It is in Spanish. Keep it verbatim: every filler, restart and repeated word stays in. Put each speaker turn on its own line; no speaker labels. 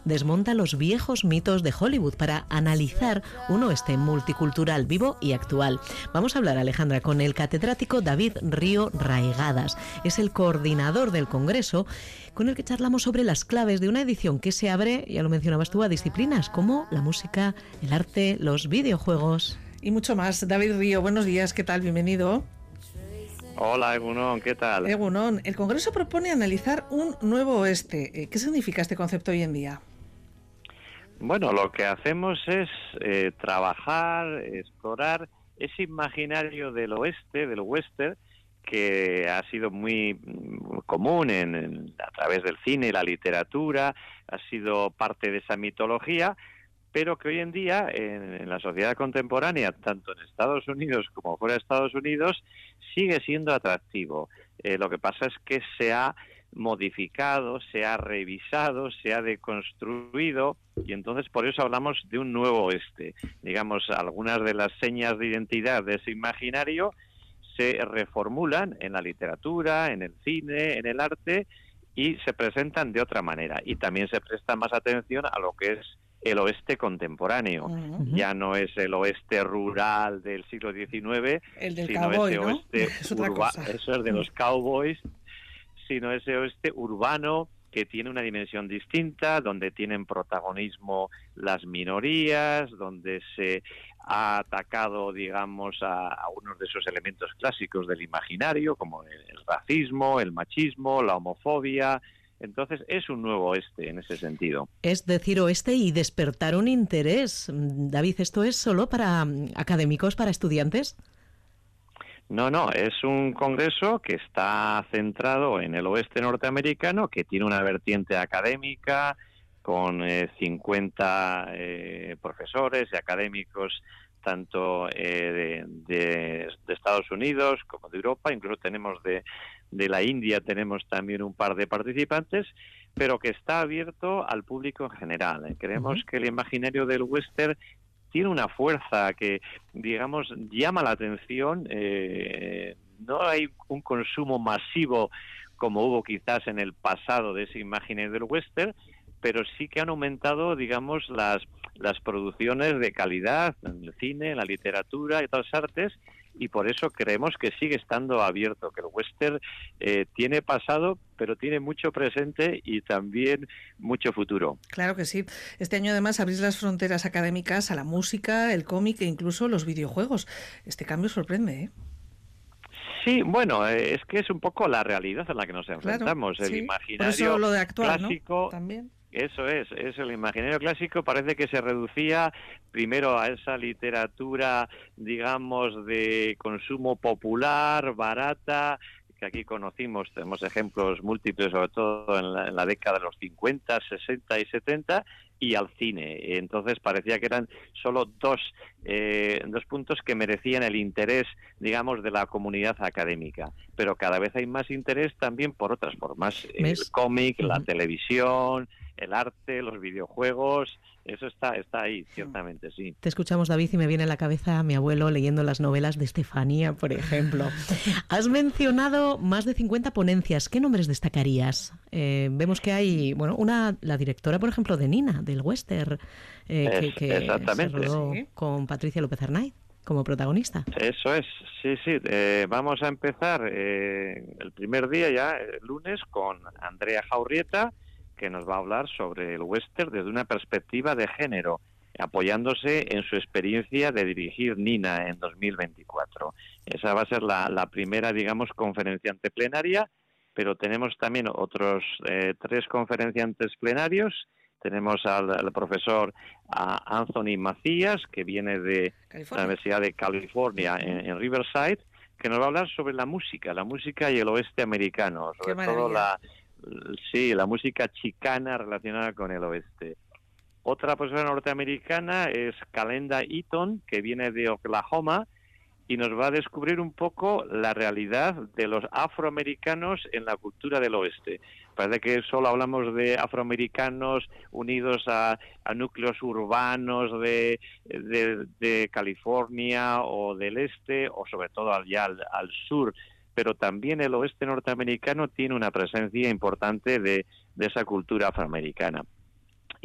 desmonta los viejos mitos de Hollywood para analizar un oeste multicultural, vivo y actual. Vamos a hablar, Alejandra, con el catedrático David Río Raigadas. Es el coordinador del Congreso, con el que charlamos sobre las claves de una edición que se abre, ya lo mencionabas tú, a disciplinas como la música, el arte, los videojuegos
y mucho más. David Río, buenos días, ¿qué tal? Bienvenido.
Hola, Egunon, ¿qué tal?
Egunon, el Congreso propone analizar un nuevo oeste. ¿Qué significa este concepto hoy en día?
Bueno, lo que hacemos es eh, trabajar, explorar ese imaginario del oeste, del western, que ha sido muy común en, en, a través del cine y la literatura, ha sido parte de esa mitología, pero que hoy en día en, en la sociedad contemporánea, tanto en Estados Unidos como fuera de Estados Unidos, sigue siendo atractivo. Eh, lo que pasa es que se ha modificado, se ha revisado, se ha deconstruido, y entonces por eso hablamos de un nuevo oeste. Digamos, algunas de las señas de identidad de ese imaginario se reformulan en la literatura, en el cine, en el arte, y se presentan de otra manera. Y también se presta más atención a lo que es el oeste contemporáneo. Uh-huh. Ya no es el oeste rural del siglo diecinueve,
el del
sino
cowboy,
ese
¿no?
oeste
es otra
urba-
cosa.
eso es de los cowboys, sino ese oeste urbano que tiene una dimensión distinta, donde tienen protagonismo las minorías, donde se ha atacado, digamos, a, a unos de esos elementos clásicos del imaginario, como el, el racismo, el machismo, la homofobia. Entonces es un nuevo oeste en ese sentido.
Es decir, oeste y despertar un interés. David, ¿esto es solo para académicos, para estudiantes?
No, no, es un congreso que está centrado en el oeste norteamericano, que tiene una vertiente académica con eh, cincuenta eh, profesores y académicos tanto eh, de, de, de Estados Unidos como de Europa, incluso tenemos de, de la India, tenemos también un par de participantes, pero que está abierto al público en general. Creemos uh-huh. que el imaginario del western tiene una fuerza que, digamos, llama la atención. Eh, no hay un consumo masivo como hubo quizás en el pasado de ese imaginario del western, pero sí que han aumentado, digamos, las, las producciones de calidad en el cine, en la literatura y otras artes, y por eso creemos que sigue estando abierto, que el western eh, tiene pasado, pero tiene mucho presente y también mucho futuro.
Claro que sí. Este año además abrís las fronteras académicas a la música, el cómic e incluso los videojuegos. Este cambio sorprende, ¿eh?
Sí, bueno, es que es un poco la realidad en la que nos enfrentamos.
Claro,
el
sí.
imaginario
Por eso lo de actual,
clásico,
¿no? También.
Eso es, es el imaginario clásico, parece que se reducía primero a esa literatura, digamos, de consumo popular, barata, que aquí conocimos, tenemos ejemplos múltiples, sobre todo en la, en la década de los cincuenta, sesenta y setenta, y al cine. Entonces parecía que eran solo dos, eh, dos puntos que merecían el interés, digamos, de la comunidad académica. Pero cada vez hay más interés también por otras formas. ¿Ves? El cómic, uh-huh. la televisión, el arte, los videojuegos, eso está está ahí, ciertamente, sí.
Te escuchamos, David, y me viene a la cabeza mi abuelo leyendo las novelas de Estefanía, por ejemplo. Has mencionado más de cincuenta ponencias. ¿Qué nombres destacarías? Eh, vemos que hay, bueno, una, la directora, por ejemplo, de Nina, del western, eh,
es,
que, que
exactamente.
se rodó
¿Sí?
con Patricia López Arnaiz como protagonista.
Eso es, sí, sí. Eh, vamos a empezar eh, el primer día ya, el lunes, con Andrea Jaurrieta, que nos va a hablar sobre el western desde una perspectiva de género, apoyándose en su experiencia de dirigir Nina en dos mil veinticuatro. Esa va a ser la, la primera, digamos, conferenciante plenaria, pero tenemos también otros eh, tres conferenciantes plenarios. Tenemos al, al profesor a Anthony Macías, que viene de California. la Universidad de California en, en Riverside, que nos va a hablar sobre la música, la música y el oeste americano, sobre todo la sí, la música chicana relacionada con el oeste. Otra profesora norteamericana es Calenda Eaton, que viene de Oklahoma, y nos va a descubrir un poco la realidad de los afroamericanos en la cultura del oeste. Parece que solo hablamos de afroamericanos unidos a, a núcleos urbanos de, de, de California o del este, o sobre todo allá al, al sur, pero también el oeste norteamericano tiene una presencia importante de, de esa cultura afroamericana.